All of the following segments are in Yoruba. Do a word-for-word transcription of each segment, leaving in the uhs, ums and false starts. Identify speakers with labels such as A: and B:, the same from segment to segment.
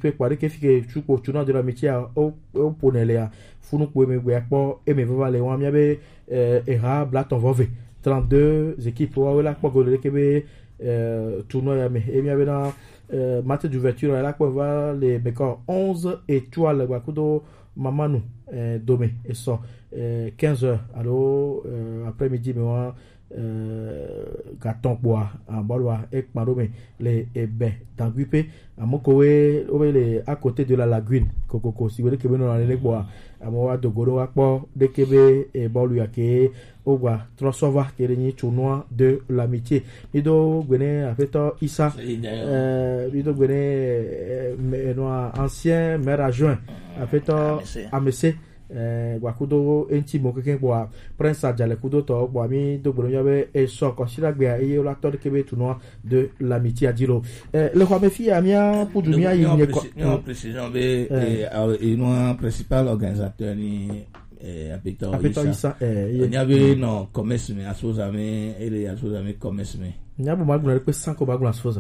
A: tu pare ke fike tu ko tournoi de l'amitié au au ponelea funu ko me gbe po e me va le wan miabe era blaton vove trente-deux équipes wa la ko gole ke be tournoi ya me e miabe na match d'ouverture la ko va les bekor onze étoiles wa kudo mamanu domé et so quinze heures alors après-midi me wa gaton bois en balwa ek marome les ebe tanguipe amokowe obele à côté de la lagune kokoko si vous que beno na le bois amowa dogoro akpo de kebe e bolu yake ogwa trosova keleni tournoi de l'amitié bido gwene afeto isa euh bido gwene no ancien maire adjoint afeto amese eh wakudo enti mo keke boa prince adjale kudo to boa mi do gboro yabe e so ko sira gbe aye la to ke be tournoi de l'amitié adilo eh le roi mefi amia pour du mia yine ko
B: non précision be et no principal organisateur ni eh apito isa eh ni avait non commerce mais asoza me ele asoza me commerce me
A: nya bo maguna pe cinq ko baguna asoza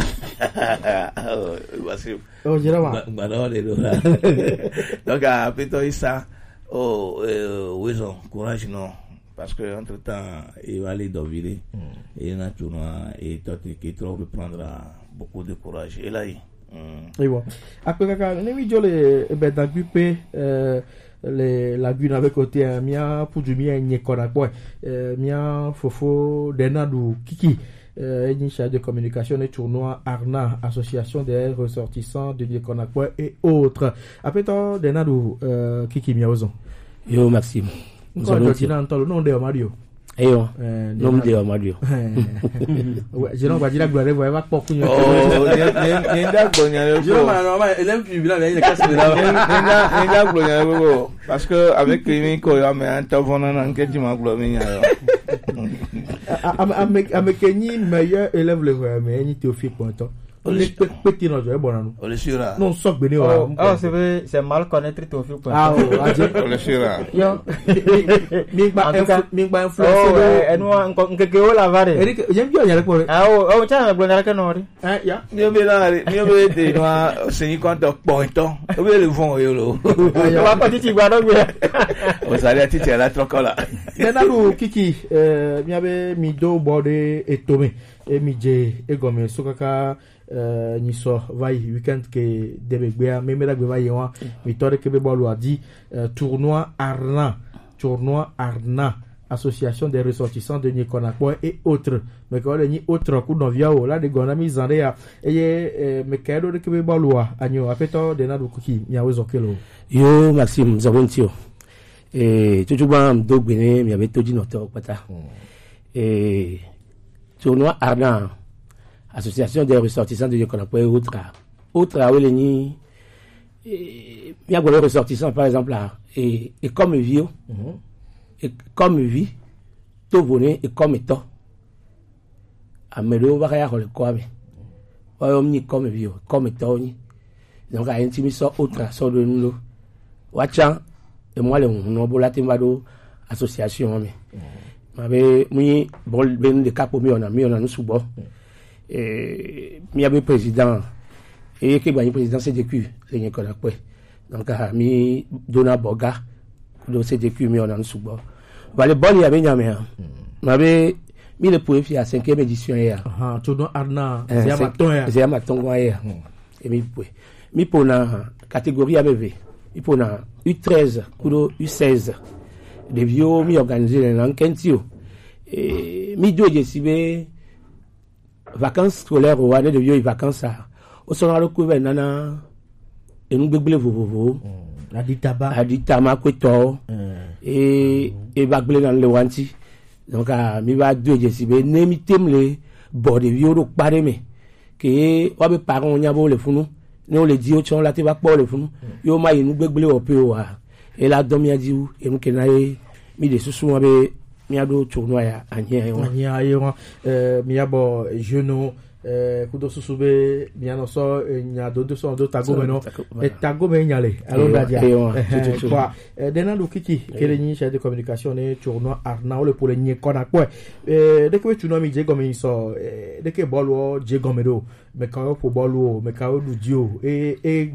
B: oh voici
A: oh jira wa
B: balor de là donc apito isa oh euh, oui, non, courage non, parce que entre temps il va aller d'Ovile mm. et il y a un tournoi et toi qui trop reprendra beaucoup de courage et là il
A: mm. et bon après kaka nemi jole e be dagupe euh les lagunes avec côté mia pour du mia nyekona boy mia fofo denadu kiki euh, une charge de communication et tournoi Arna, association des ressortissants de Nikonakwa et autres. Après toi, Denadou, euh, Kiki Miaozon.
C: Yo, Maxime.
A: Nous allons dire le nom de Mario.
C: Eyo, nom de Mario.
A: Ouais, je n'en vais dire la gloire, vous avez pas pu.
B: Oh, il y a une date bonne.
D: Je n'en vais pas, il aime plus, il a une casse de là.
B: Il y a une date bonne, parce que avec Kémy Koya, mais un temps, on a un enquête, tu m'as globé.
A: Avec Kenny, meilleur élève le vrai, mais il était au fil pour un temps. Petit non, je bon non.
B: On le sura.
A: Non, soc béni.
E: Ah, c'est vrai, c'est mal connaître ton fil.
A: Ah,
B: on le sura.
E: Yo.
A: Mi ba mi ba influence.
E: Oh, et nous on que on la vare.
A: Eric, j'aime bien y aller pour.
E: Ah, oh, oh, tiens, bon, que non.
A: Hein, ya.
B: Mi be là, mi be de moi, c'est ni quand point temps. On veut le fond yo lo.
E: On va pas dire quoi donc.
B: On s'allait titer la trocola.
A: Denalo Kiki, euh, mi avait mi do bordé et tomé. Et mi je et gomme sokaka euh niso vai weekend ke debegbe me me dagbe vai wa mi tore ke be bolu adi tournoi Arna tournoi Arna association des ressortissants de Nikonakwa et autres mais ko le ni autres ku don via o la de gona mi zande ya eye me kedo de ke be bolu wa anyo apeto de na do kuki mi awezo kelo
C: yo Maxime Zabontio et tujuba mdogbene mi abeto di noto pata et tournoi Arna association des ressortissants de Nikonakwa et autres autres à Weleni et bien que les ressortissants par exemple là et et comme vieux et comme vie tout bonnet et comme étant amelo va rien le quoi mais on ni comme vieux comme étant donc à intimi so autre so de nous wacha et moi le no bolate mbado association mais mabe mi bol ben de capo mi ona mi ona no subo et mi abe président et que gagner président C D Q le Nikonakwa donc a mi dona boga do C D Q mi ona no subo va le bon ya be nyame mabe mi le pour fi à cinquième édition ya
A: ah tournoi Arna c'est amaton ya
C: c'est amaton ya et mi pour mi pour na catégorie A B V mi pour na U treize kudo U seize les vieux mi organisé dans Kentio et mi do je sibe vacances scolaires ou année de vieux vacances ça au son le couvert nana et nous gbele vovovo
A: la ditaba
C: la ditama kweto et et va gbele dans le wanti donc a mi va do je sibe ne mi temle bo de vieux do pare me que wa be parents nya bo le funu ne on le dit au chon la te va po le funu yo ma inu gbele o pe o wa et la domi a dit ou et nous kenaye mi de susu wa be mi ado tournoi ya anya yo
A: anya yo euh mi abo jeune euh kudo susube mi ano so nya do do so do tago meno et tago me nyale alors dadia quoi denalo kiki kele ni chef de communication et tournoi Arna le pour le Nikonakwa euh dès que tu no mi je gomi so dès que bolo je gomedo me ka po bolo me ka du dio et et